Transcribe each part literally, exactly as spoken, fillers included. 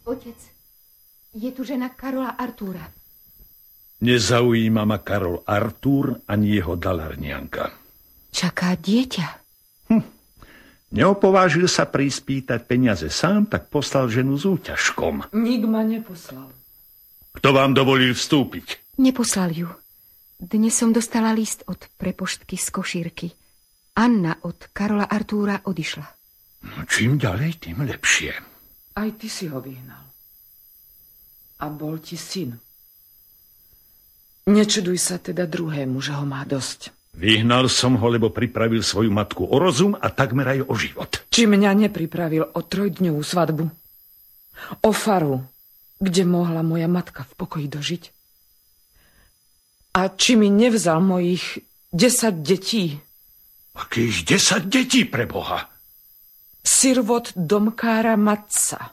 Otec, je tu žena Karola Artúra. Nezaujíma ma Karol Artúr ani jeho dalarnianka. Čaká dieťa. Hm. Neopovážil sa prispýtať peniaze sám, tak poslal ženu s úťažkom. Nik ma neposlal. Kto vám dovolil vstúpiť? Neposlal ju. Dnes som dostala list od prepoštky z Košírky. Anna od Karola Artúra odišla. No, čím ďalej, tým lepšie. Aj ty si ho vyhnal. A bol ti syn. Nečuduj sa teda druhému, že ho má dosť. Vyhnal som ho, lebo pripravil svoju matku o rozum a takmer aj o život. Či mňa nepripravil o trojdňovú svadbu? O faru, kde mohla moja matka v pokoji dožiť? A či mi nevzal mojich desať detí? Akých desať detí, pre Boha? Sirvot domkára Matca.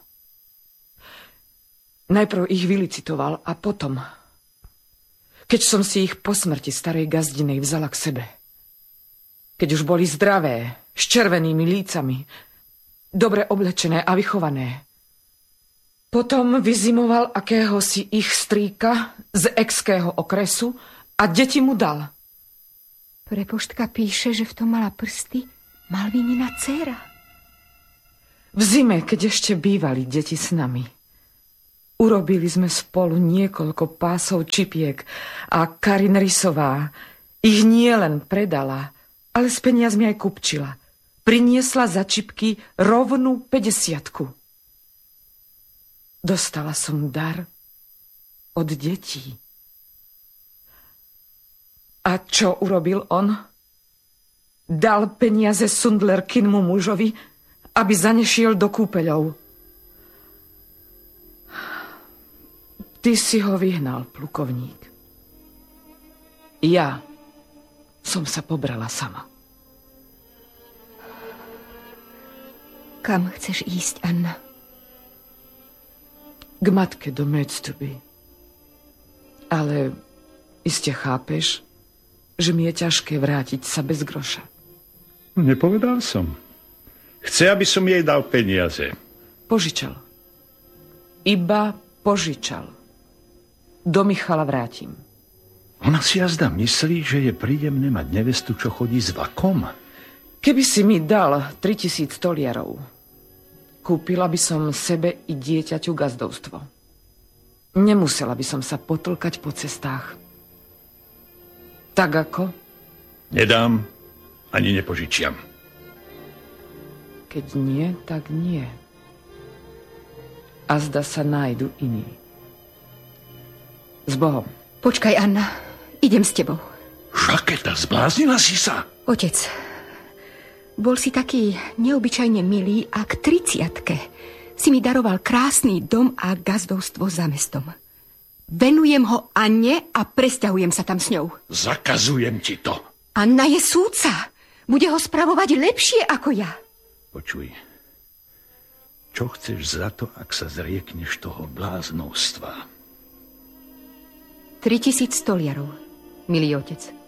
Najprv ich vylicitoval a potom, keď som si ich po smrti starej gazdinej vzala k sebe, keď už boli zdravé, s červenými lícami, dobre oblečené a vychované, potom vyzimoval akéhosi ich strýka z exského okresu a deti mu dal. Prepoštka píše, že v tom mala prsty Malvinina dcéra. V zime, keď ešte bývali deti s nami, urobili sme spolu niekoľko pásov čipiek a Karin Rysová ich nielen predala, ale s peniazmi aj kupčila. Priniesla za čipky rovnú päťdesiatku. Dostala som dar od detí. A čo urobil on? Dal peniaze Sundlerkinmu mužovi, aby zanešiel do kúpeľov. Ty si ho vyhnal, plukovník. Ja som sa pobrala sama. Kam chceš ísť, Anna? K matke do Möctby. Ale iste chápeš, že mi je ťažké vrátiť sa bez groša. Nepovedal som. Chce, aby som jej dal peniaze. Požičal. Iba požičal. Do Michala vrátim. Ona si jazda myslí, že je príjemné mať nevestu, čo chodí s vakom. Keby si mi dal tritisíc toliarov, kúpila by som sebe i dieťaťu gazdovstvo. Nemusela by som sa potlkať po cestách. Tak ako? Nedám, ani nepožičiam. Keď nie, tak nie. A zda sa nájdu iní. S Bohom. Počkaj, Anna, idem s tebou. Žaketa, zbláznila si sa? Otec, bol si taký neobyčajne milý a k triciatke si mi daroval krásny dom a gazdovstvo za mestom. Venujem ho Anne a presťahujem sa tam s ňou. Zakazujem ti to. Anna je súdca. Bude ho spravovať lepšie ako ja. Počuj, čo chceš za to, ak sa zriekneš toho bláznovstva? Tritisíc toliarov, milý otec.